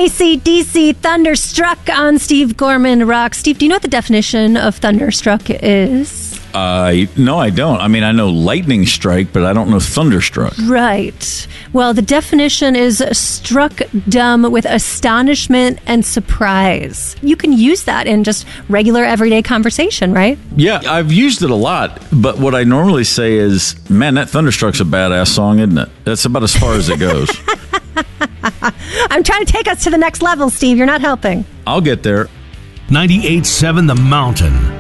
AC/DC Thunderstruck on Steve Gorman Rock. Steve, do you know what the definition of thunderstruck is? No, I don't. I mean, I know lightning strike, but I don't know thunderstruck. Right. Well, the definition is struck dumb with astonishment and surprise. You can use that in just regular everyday conversation, right? Yeah, I've used it a lot, but what I normally say is, man, that Thunderstruck's a badass song, isn't it? That's about as far as it goes. I'm trying to take us to the next level, Steve. You're not helping. I'll get there. 98.7 The Mountain.